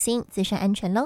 心自身安全喽。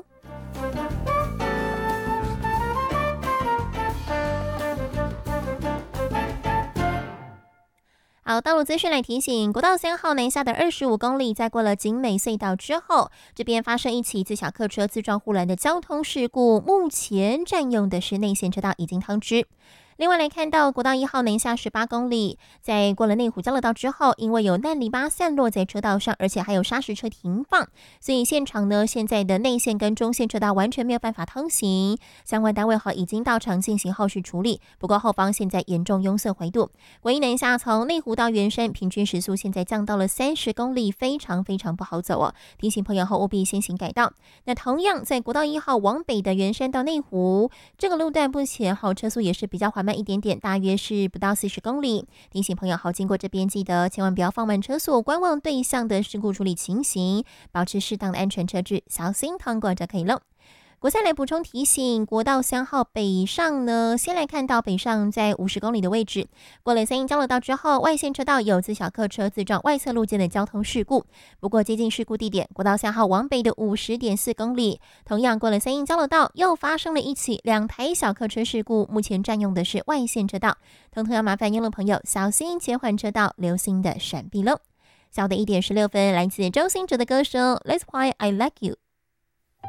好，道路资讯来提醒，国道3号南下的25公里，在过了景美隧道之后，这边发生一起自小客车自撞护栏的交通事故，目前占用的是内线车道，已经通知。另外来看到国道1号南下18公里，在过了内湖交流道之后，因为有烂泥巴散落在车道上，而且还有砂石车停放，所以现场呢现在的内线跟中线车道完全没有办法通行，相关单位已经到场进行后续处理。不过后方现在严重拥塞回堵，国一南下从内湖到圆山平均时速现在降到了30公里，非常非常不好走哦，提醒朋友后务必先行改道。那同样在国道1号往北的圆山到内湖这个路段，目前车速也是比较缓慢一点点，大约是不到40公里。提醒朋友经过这边记得千万不要放慢车速，观望对向的事故处理情形，保持适当的安全车距，小心通过就可以了。国赛来补充提醒，国道3号北上呢，先来看到北上在50公里的位置，过了三鶯交流道之后，外线车道有自小客车自撞外侧路肩的交通事故。不过接近事故地点，国道3号往北的50.4公里，同样过了三鶯交流道，又发生了一起2台小客车事故，目前占用的是外线车道，通通要麻烦用路朋友小心切换车道，留心的闪避喽。下午的1点16分，来自周兴哲的歌声《That's Why I Like You》。